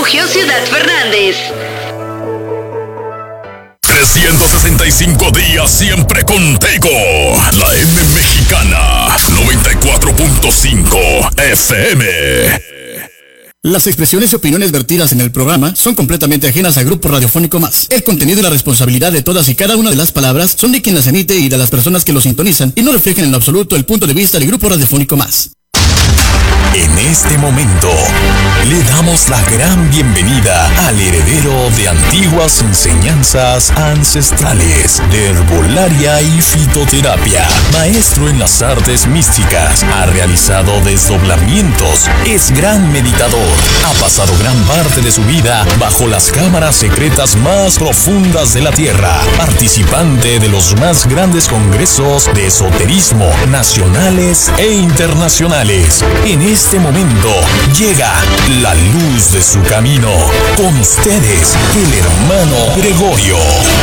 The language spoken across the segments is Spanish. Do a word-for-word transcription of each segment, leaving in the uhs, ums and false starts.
Refugio Ciudad Fernández. trescientos sesenta y cinco días siempre contigo. La M Mexicana, noventa y cuatro punto cinco F M. Las expresiones y opiniones vertidas en el programa son completamente ajenas al Grupo Radiofónico Más. El contenido y la responsabilidad de todas y cada una de las palabras son de quien las emite y de las personas que lo sintonizan y no reflejan en absoluto el punto de vista del Grupo Radiofónico Más. En este momento, le damos la gran bienvenida al heredero de antiguas enseñanzas ancestrales de herbolaria y fitoterapia, maestro en las artes místicas, ha realizado desdoblamientos, es gran meditador, ha pasado gran parte de su vida bajo las cámaras secretas más profundas de la Tierra, participante de los más grandes congresos de esoterismo nacionales e internacionales. En este momento llega la luz de su camino. Con ustedes, el hermano Gregorio.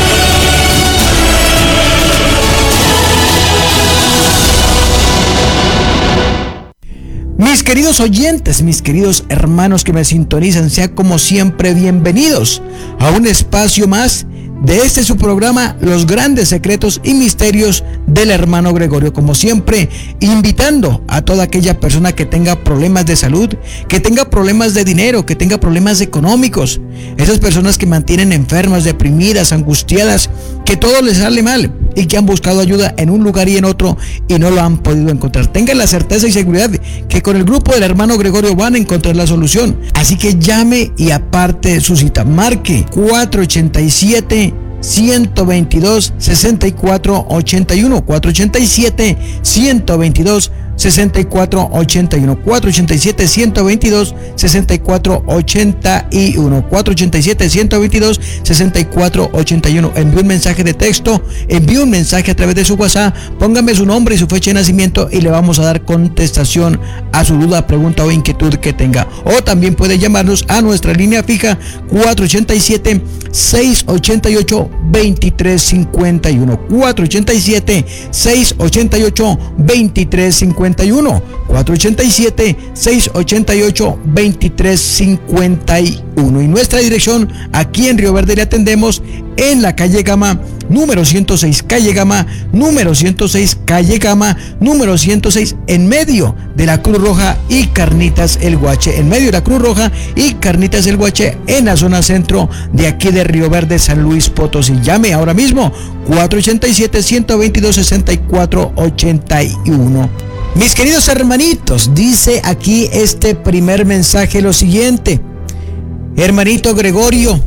Mis queridos oyentes, mis queridos hermanos que me sintonizan, sean como siempre bienvenidos a un espacio más de este su programa, Los Grandes Secretos y Misterios del Hermano Gregorio. Como siempre, invitando a toda aquella persona que tenga problemas de salud, que tenga problemas de dinero, que tenga problemas económicos, esas personas que mantienen enfermas, deprimidas, angustiadas, que todo les sale mal y que han buscado ayuda en un lugar y en otro y no lo han podido encontrar. Tengan la certeza y seguridad que con el grupo del Hermano Gregorio van a encontrar la solución. Así que llame y aparte su cita. Marque cuatro ochenta y siete, ciento veintidós, sesenta y cuatro ochenta y uno, cuatro ochenta y siete, ciento veintidós, sesenta y cuatro ochenta y uno, cuatro ochenta y siete, ciento veintidós, sesenta y cuatro ochenta y uno, cuatro ochenta y siete, ciento veintidós, sesenta y cuatro ochenta y uno. Envíe un mensaje de texto, envíe un mensaje a través de su WhatsApp, póngame su nombre y su fecha de nacimiento y le vamos a dar contestación a su duda, pregunta o inquietud que tenga. O también puede llamarnos a nuestra línea fija cuatro ochenta y siete, seiscientos ochenta y ocho, veintitrés cincuenta y uno, cuatro ochenta y siete, seiscientos ochenta y ocho, veintitrés cincuenta y uno, cuatro ochenta y siete, seiscientos ochenta y ocho, veintitrés cincuenta y uno. Y nuestra dirección aquí en Río Verde le atendemos en la calle Gama, número ciento seis, calle Gama, número ciento seis, calle Gama, número ciento seis, en medio de la Cruz Roja y Carnitas El Guache, en medio de la Cruz Roja y Carnitas El Guache, en la zona centro de aquí de Río Verde, San Luis Potosí. Llame ahora mismo, cuatro ochenta y siete, ciento veintidós, sesenta y cuatro ochenta y uno. Mis queridos hermanitos, dice aquí este primer mensaje lo siguiente: hermanito Gregorio,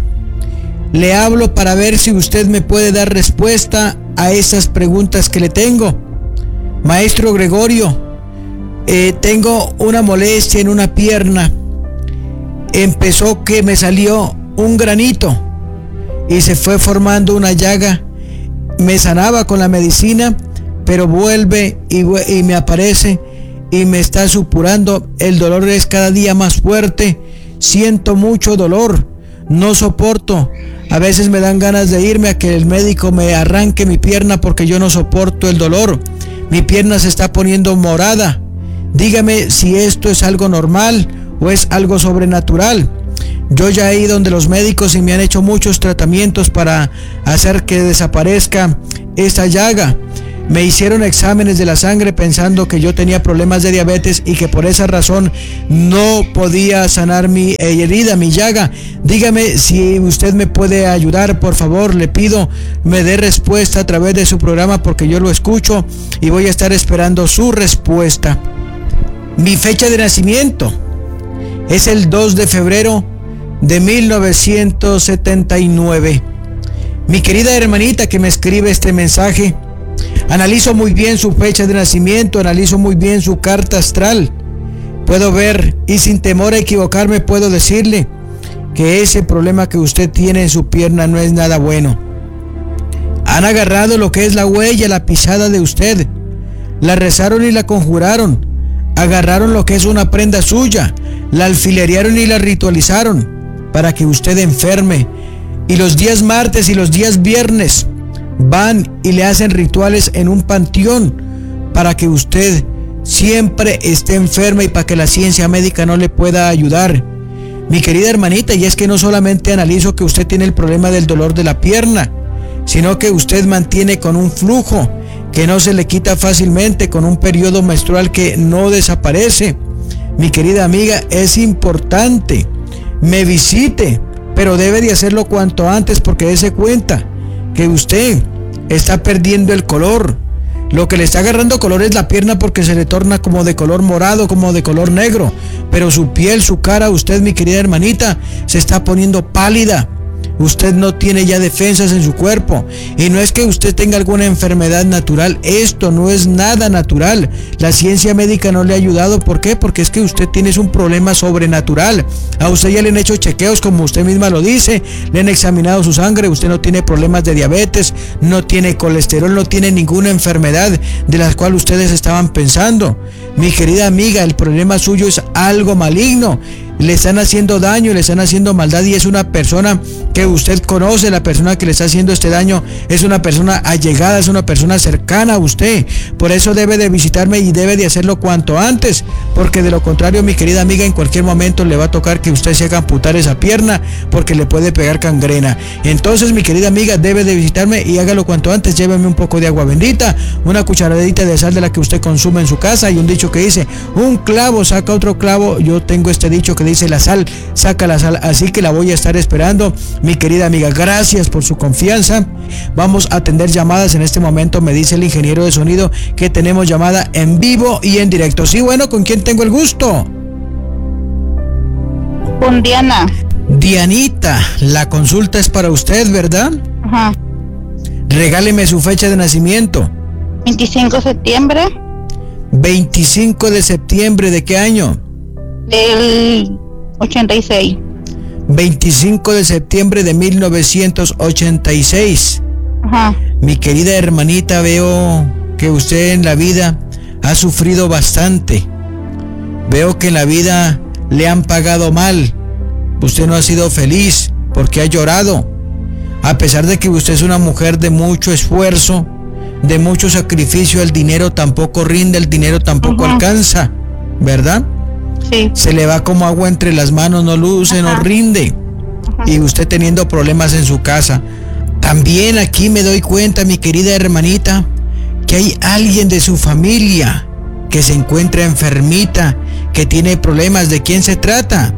le hablo para ver si usted me puede dar respuesta a esas preguntas que le tengo. Maestro Gregorio, eh, tengo una molestia en una pierna. Empezó que me salió un granito y se fue formando una llaga. Me sanaba con la medicina, pero vuelve y, y me aparece y me está supurando. El dolor es cada día más fuerte. Siento mucho dolor, no soporto. A veces me dan ganas de irme a que el médico me arranque mi pierna porque yo no soporto el dolor. Mi pierna se está poniendo morada. Dígame si esto es algo normal o es algo sobrenatural. Yo ya he ido donde los médicos y me han hecho muchos tratamientos para hacer que desaparezca esta llaga. Me hicieron exámenes de la sangre pensando que yo tenía problemas de diabetes y que por esa razón no podía sanar mi herida, mi llaga. Dígame si usted me puede ayudar, por favor, le pido, me dé respuesta a través de su programa porque yo lo escucho y voy a estar esperando su respuesta. Mi fecha de nacimiento es el dos de febrero de mil novecientos setenta y nueve. Mi querida hermanita que me escribe este mensaje, analizo muy bien su fecha de nacimiento, analizo muy bien su carta astral. Puedo ver y sin temor a equivocarme puedo decirle que ese problema que usted tiene en su pierna no es nada bueno. Han agarrado lo que es la huella, la pisada de usted, la rezaron y la conjuraron, agarraron lo que es una prenda suya, la alfilerearon y la ritualizaron para que usted enferme. Y los días martes y los días viernes van y le hacen rituales en un panteón para que usted siempre esté enferma y para que la ciencia médica no le pueda ayudar. mi querida hermanita, y es que no solamente analizo que usted tiene el problema del dolor de la pierna, sino que usted mantiene con un flujo que no se le quita fácilmente, con un periodo menstrual que no desaparece. Mi querida amiga, es importante, me visite, pero debe de hacerlo cuanto antes, porque dése cuenta que usted está perdiendo el color. Lo que le está agarrando color es la pierna, porque se le torna como de color morado, como de color negro, pero su piel, su cara, usted, mi querida hermanita, se está poniendo pálida. Usted no tiene ya defensas en su cuerpo, y no es que usted tenga alguna enfermedad natural, esto no es nada natural. La ciencia médica no le ha ayudado. ¿Por qué? Porque es que usted tiene un problema sobrenatural. A usted ya le han hecho chequeos, como usted misma lo dice, le han examinado su sangre, usted no tiene problemas de diabetes, no tiene colesterol, no tiene ninguna enfermedad de las cuales ustedes estaban pensando. Mi querida amiga, el problema suyo es algo maligno. Le están haciendo daño, le están haciendo maldad, y es una persona que usted conoce. La persona que le está haciendo este daño es una persona allegada, es una persona cercana a usted. Por eso debe de visitarme, y debe de hacerlo cuanto antes, porque de lo contrario, mi querida amiga, en cualquier momento le va a tocar que usted se haga amputar esa pierna, porque le puede pegar gangrena. Entonces, mi querida amiga, debe de visitarme, y hágalo cuanto antes. Lléveme un poco de agua bendita, una cucharadita de sal de la que usted consume en su casa. Hay un dicho que dice: un clavo saca otro clavo. Yo tengo este dicho que dice: la sal saca la sal, así que la voy a estar esperando, mi querida amiga. Gracias por su confianza. Vamos a atender llamadas en este momento. Me dice el ingeniero de sonido que tenemos llamada en vivo y en directo. Sí, bueno, ¿con quién tengo el gusto? Con Diana. Dianita, la consulta es para usted, ¿verdad? Ajá. Regáleme su fecha de nacimiento. veinticinco de septiembre. veinticinco de septiembre, ¿de qué año? Del ochenta y seis. veinticinco de septiembre de mil novecientos ochenta y seis. Ajá. Mi querida hermanita, veo que usted en la vida ha sufrido bastante. Veo que en la vida le han pagado mal. Usted no ha sido feliz porque ha llorado. A pesar de que usted es una mujer de mucho esfuerzo, de mucho sacrificio, el dinero tampoco rinde, el dinero tampoco uh-huh. alcanza, ¿verdad? Sí. Se le va como agua entre las manos, no luce, uh-huh. no rinde. Uh-huh. Y usted teniendo problemas en su casa. También aquí me doy cuenta, mi querida hermanita, que hay alguien de su familia que se encuentra enfermita, que tiene problemas. ¿De quién se trata?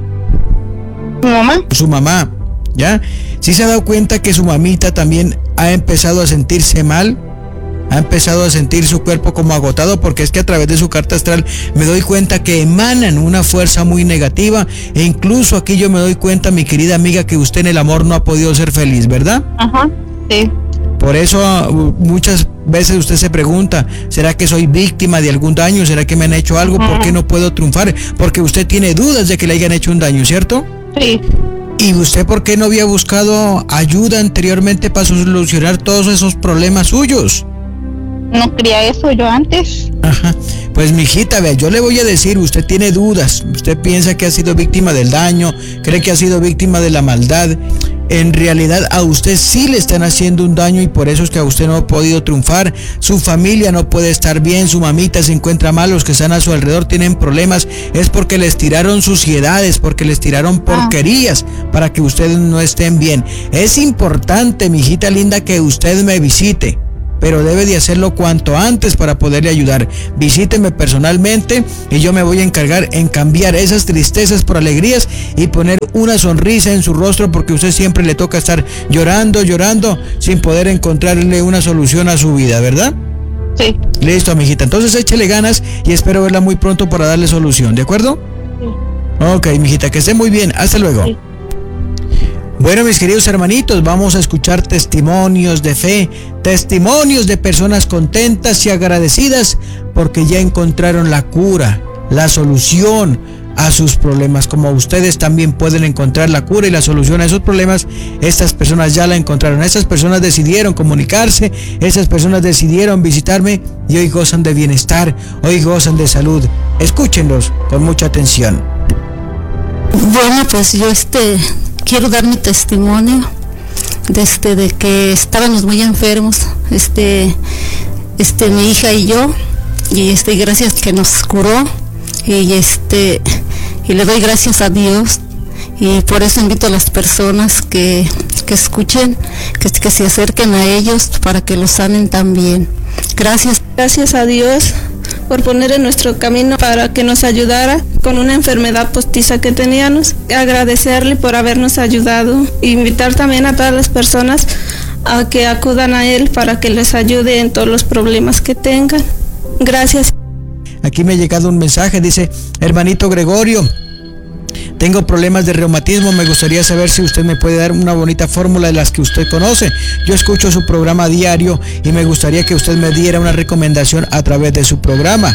¿Su mamá? Su mamá, ¿ya? ¿Sí se ha dado cuenta que su mamita también ha empezado a sentirse mal? Ha empezado a sentir su cuerpo como agotado, porque es que a través de su carta astral me doy cuenta que emanan una fuerza muy negativa, e incluso aquí yo me doy cuenta, mi querida amiga, que usted en el amor no ha podido ser feliz, ¿verdad? Ajá, sí. Por eso muchas veces usted se pregunta: ¿será que soy víctima de algún daño? ¿Será que me han hecho algo? ¿Por qué no puedo triunfar? Porque usted tiene dudas de que le hayan hecho un daño, ¿cierto? Sí. ¿Y usted por qué no había buscado ayuda anteriormente para solucionar todos esos problemas suyos? No creía eso yo antes. Ajá. Pues mijita, vea, yo le voy a decir, usted tiene dudas, usted piensa que ha sido víctima del daño, cree que ha sido víctima de la maldad. En realidad a usted sí le están haciendo un daño, y por eso es que a usted no ha podido triunfar. Su familia no puede estar bien, su mamita se encuentra mal, los que están a su alrededor tienen problemas. Es porque les tiraron suciedades, porque les tiraron porquerías ah. para que ustedes no estén bien. Es importante, mijita linda, que usted me visite, pero debe de hacerlo cuanto antes para poderle ayudar. Visíteme personalmente y yo me voy a encargar en cambiar esas tristezas por alegrías y poner una sonrisa en su rostro, porque a usted siempre le toca estar llorando, llorando sin poder encontrarle una solución a su vida, ¿verdad? Sí. Listo, mijita. Entonces échele ganas y espero verla muy pronto para darle solución, ¿de acuerdo? Sí. Ok, mijita, que esté muy bien. Hasta luego. Sí. Bueno, mis queridos hermanitos, vamos a escuchar testimonios de fe, testimonios de personas contentas y agradecidas porque ya encontraron la cura, la solución a sus problemas. Como ustedes también pueden encontrar la cura y la solución a esos problemas, estas personas ya la encontraron. Estas personas decidieron comunicarse, estas personas decidieron visitarme y hoy gozan de bienestar, hoy gozan de salud. Escúchenlos con mucha atención. Bueno, pues yo este... quiero dar mi testimonio desde de que estábamos muy enfermos, este, este, mi hija y yo, y este, gracias que nos curó, y este, y le doy gracias a Dios, y por eso invito a las personas que, que escuchen, que, que se acerquen a ellos para que los sanen también. Gracias. Gracias a Dios por poner en nuestro camino para que nos ayudara con una enfermedad postiza que teníamos. Agradecerle por habernos ayudado e invitar también a todas las personas a que acudan a Él para que les ayude en todos los problemas que tengan. Gracias. Aquí me ha llegado un mensaje, dice: hermanito Gregorio, tengo problemas de reumatismo, me gustaría saber si usted me puede dar una bonita fórmula de las que usted conoce. Yo escucho su programa a diario y me gustaría que usted me diera una recomendación a través de su programa.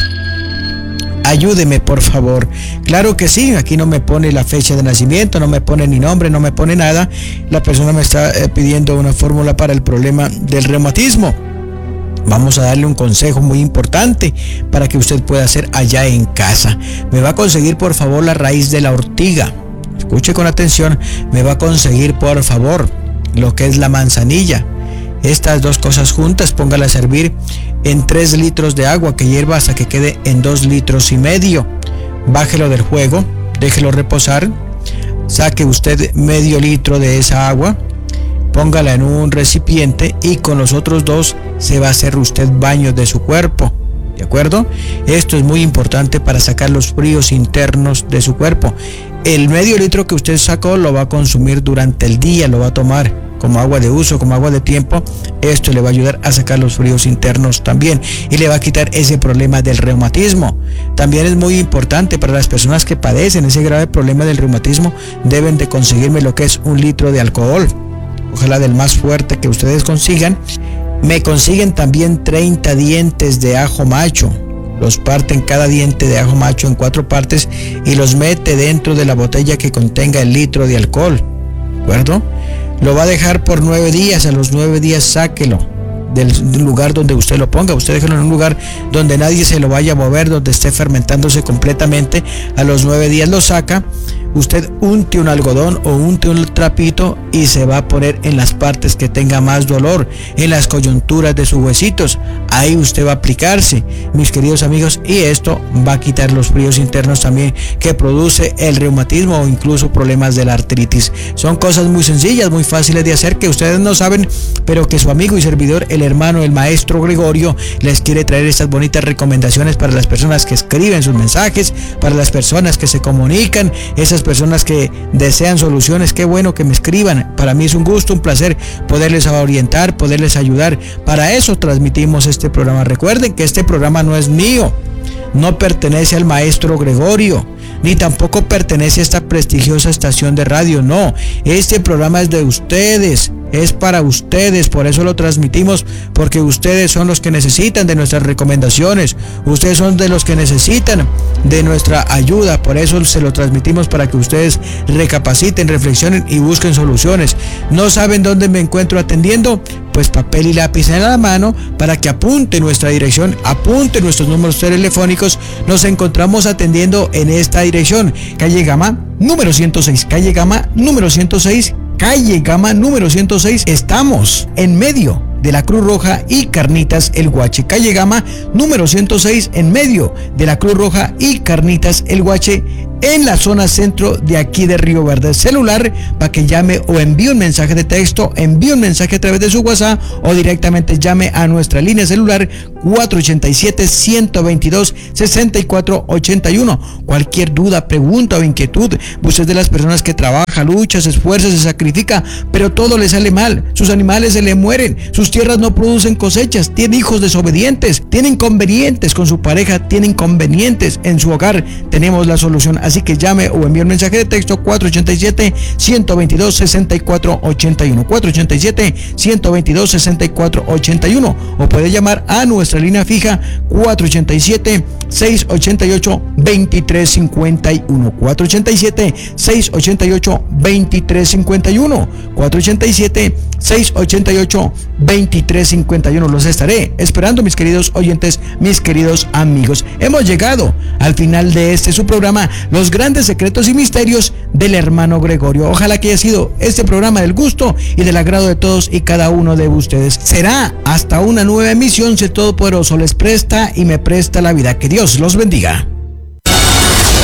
Ayúdeme, por favor. Claro que sí, aquí no me pone la fecha de nacimiento, no me pone ni nombre, no me pone nada. La persona me está eh, pidiendo una fórmula para el problema del reumatismo. Vamos a darle un consejo muy importante para que usted pueda hacer allá en casa. Me va a conseguir, por favor, la raíz de la ortiga. Escuche con atención. Me va a conseguir, por favor, lo que es la manzanilla. Estas dos cosas juntas, póngala a servir en tres litros de agua que hierva hasta que quede en dos litros y medio. Bájelo del fuego, déjelo reposar. Saque usted medio litro de esa agua, póngala en un recipiente y con los otros dos se va a hacer usted baño de su cuerpo, ¿de acuerdo? Esto es muy importante para sacar los fríos internos de su cuerpo. El medio litro que usted sacó lo va a consumir durante el día, lo va a tomar como agua de uso, como agua de tiempo. Esto le va a ayudar a sacar los fríos internos también y le va a quitar ese problema del reumatismo. También es muy importante para las personas que padecen ese grave problema del reumatismo, deben de conseguirme lo que es un litro de alcohol. Ojalá del más fuerte que ustedes consigan. Me consiguen también treinta dientes de ajo macho. Los parten cada diente de ajo macho en cuatro partes y los mete dentro de la botella que contenga el litro de alcohol. ¿De acuerdo? Lo va a dejar por nueve días. A los nueve días sáquelo del lugar donde usted lo ponga. Usted déjelo en un lugar donde nadie se lo vaya a mover, donde esté fermentándose completamente. A los nueve días lo saca. Usted unte un algodón o unte un trapito y se va a poner en las partes que tenga más dolor, en las coyunturas de sus huesitos. Ahí usted va a aplicarse, mis queridos amigos, y esto va a quitar los fríos internos también que produce el reumatismo o incluso problemas de la artritis. Son cosas muy sencillas, muy fáciles de hacer que ustedes no saben, pero que su amigo y servidor, el hermano, el maestro Gregorio, les quiere traer estas bonitas recomendaciones para las personas que escriben sus mensajes, para las personas que se comunican, esas personas que desean soluciones. Qué bueno que me escriban. Para mí es un gusto, un placer poderles orientar, poderles ayudar. Para eso transmitimos este programa. Recuerden que este programa no es mío, no pertenece al maestro Gregorio, ni tampoco pertenece a esta prestigiosa estación de radio. No, este programa es de ustedes, es para ustedes, por eso lo transmitimos, porque ustedes son los que necesitan de nuestras recomendaciones, ustedes son de los que necesitan de nuestra ayuda, por eso se lo transmitimos para que ustedes recapaciten, reflexionen y busquen soluciones. ¿No saben dónde me encuentro atendiendo? Pues papel y lápiz en la mano para que apunte nuestra dirección, apunte nuestros números telefónicos. Nos encontramos atendiendo en esta dirección: calle Gama número ciento seis, calle Gama número ciento seis, calle Gama número ciento seis. Estamos en medio de la Cruz Roja y Carnitas El Guache. Calle Gama número ciento seis, en medio de la Cruz Roja y Carnitas El Guache, en la zona centro de aquí de Río Verde. Celular para que llame o envíe un mensaje de texto, envíe un mensaje a través de su WhatsApp o directamente llame a nuestra línea celular cuatro ochenta y siete, ciento veintidós, sesenta y cuatro ochenta y uno. Cualquier duda, pregunta o inquietud, usted es de las personas que trabaja, lucha, se esfuerza, se sacrifica, pero todo le sale mal, sus animales se le mueren, sus tierras no producen cosechas, tiene hijos desobedientes, tiene inconvenientes con su pareja, tiene inconvenientes en su hogar. Tenemos la solución. Así que llame o envíe un mensaje de texto cuatro ochenta y siete, ciento veintidós, sesenta y cuatro ochenta y uno, cuatro ochenta y siete, ciento veintidós, sesenta y cuatro ochenta y uno, o puede llamar a nuestra línea fija cuatro ochenta y siete, seiscientos ochenta y ocho, veintitrés cincuenta y uno, cuatro ochenta y siete, seiscientos ochenta y ocho, veintitrés cincuenta y uno, cuatro ochenta y siete, seiscientos ochenta y ocho, veintitrés cincuenta y uno. Los estaré esperando, mis queridos oyentes, mis queridos amigos. Hemos llegado al final de este su programa, Los Grandes Secretos y Misterios del Hermano Gregorio. Ojalá que haya sido este programa del gusto y del agrado de todos y cada uno de ustedes. Será hasta una nueva emisión, si el Todopoderoso les presta y me presta la vida. Que Dios los bendiga.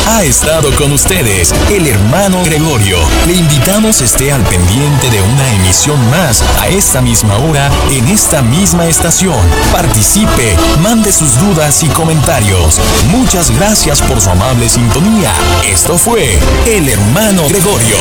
Ha estado con ustedes el hermano Gregorio. Le invitamos esté al pendiente de una emisión más a esta misma hora en esta misma estación. Participe, mande sus dudas y comentarios. Muchas gracias por su amable sintonía. Esto fue el hermano Gregorio.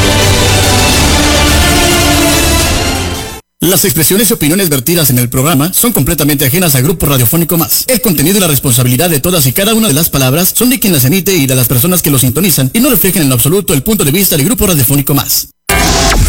Las expresiones y opiniones vertidas en el programa son completamente ajenas a Grupo Radiofónico Más. El contenido y la responsabilidad de todas y cada una de las palabras son de quien las emite y de las personas que lo sintonizan y no reflejan en lo absoluto el punto de vista del Grupo Radiofónico Más.